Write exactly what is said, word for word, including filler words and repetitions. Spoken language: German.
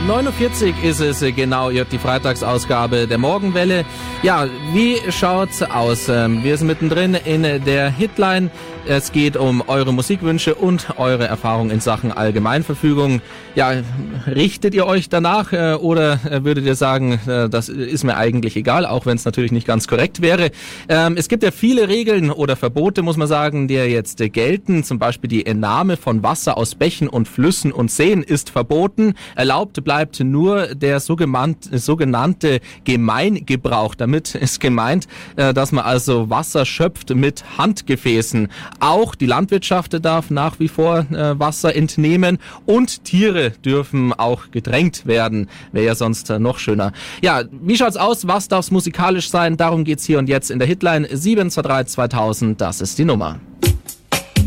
neun Uhr vierzig ist es genau, ihr habt die Freitagsausgabe der Morgenwelle. Ja, wie schaut's aus? Wir sind mittendrin in der Hitline. Es geht um eure Musikwünsche und eure Erfahrungen in Sachen Allgemeinverfügung. Ja, richtet ihr euch danach äh, oder würdet ihr sagen, äh, das ist mir eigentlich egal, auch wenn es natürlich nicht ganz korrekt wäre. Ähm, es gibt ja viele Regeln oder Verbote, muss man sagen, die jetzt äh, gelten. Zum Beispiel die Entnahme von Wasser aus Bächen und Flüssen und Seen ist verboten. Erlaubt bleibt nur der sogenannte, sogenannte Gemeingebrauch. Damit ist gemeint, äh, dass man also Wasser schöpft mit Handgefäßen. Auch die Landwirtschaft darf nach wie vor äh, Wasser entnehmen und Tiere dürfen auch gedrängt werden. Wäre ja sonst äh, noch schöner. Ja, wie schaut's aus? Was darf's musikalisch sein? Darum geht's hier und jetzt in der Hitline sieben zwei drei zweitausend. Das ist die Nummer.